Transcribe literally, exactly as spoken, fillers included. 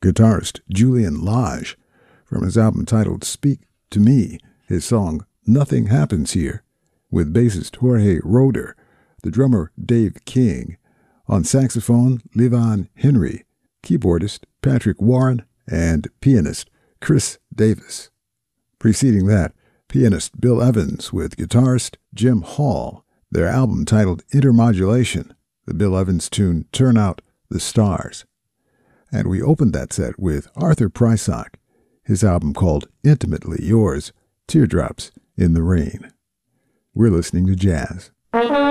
guitarist Julian Lage from his album titled Speak to Me, his song Nothing Happens Here, with bassist Jorge Roeder, the drummer Dave King, on saxophone Levon Henry, keyboardist Patrick Warren, and pianist Chris Davis. Preceding that, pianist Bill Evans with guitarist Jim Hall, their album titled Intermodulation, the Bill Evans tune Turn Out the Stars. And we opened that set with Arthur Prysock, his album called Intimately Yours, Teardrops in the Rain. We're listening to jazz.